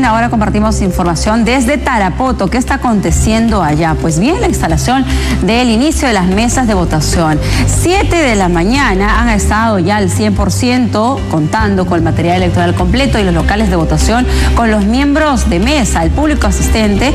bien, ahora compartimos información desde Tarapoto. ¿Qué está aconteciendo allá? Pues bien, la instalación del inicio de las mesas de votación. 7 de la mañana han estado ya al 100% contando con el material electoral completo y los locales de votación con los miembros de mesa, el público asistente